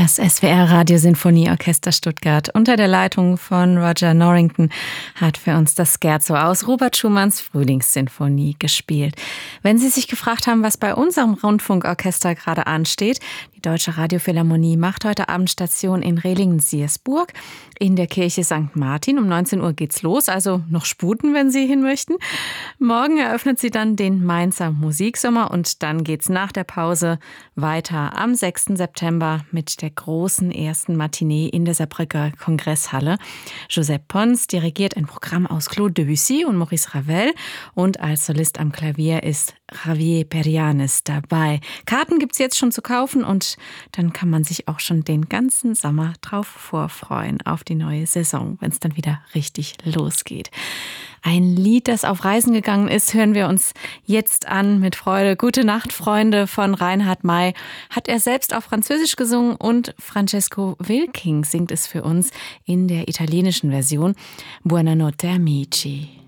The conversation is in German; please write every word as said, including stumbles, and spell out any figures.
Das S W R Radiosinfonieorchester Stuttgart unter der Leitung von Roger Norrington hat für uns das Scherzo aus Robert Schumanns Frühlingssinfonie gespielt. Wenn Sie sich gefragt haben, was bei unserem Rundfunkorchester gerade ansteht, die Deutsche Radiophilharmonie macht heute Abend Station in Rehlingen-Siersburg in der Kirche Sankt Martin. Um neunzehn Uhr geht's los, also noch sputen, wenn Sie hin möchten. Morgen eröffnet sie dann den Mainzer Musiksommer und dann geht's nach der Pause weiter am sechsten September mit der großen ersten Matinee in der Saarbrücker Kongresshalle. Joseph Pons dirigiert ein Programm aus Claude Debussy und Maurice Ravel und als Solist am Klavier ist Javier Perianes dabei. Karten gibt's jetzt schon zu kaufen und dann kann man sich auch schon den ganzen Sommer drauf vorfreuen, auf die neue Saison, wenn es dann wieder richtig losgeht. Ein Lied, das auf Reisen gegangen ist, hören wir uns jetzt an mit Freude. Gute Nacht, Freunde von Reinhard May. Hat er selbst auf Französisch gesungen und Francesco Wilking singt es für uns in der italienischen Version. Buonanotte amici.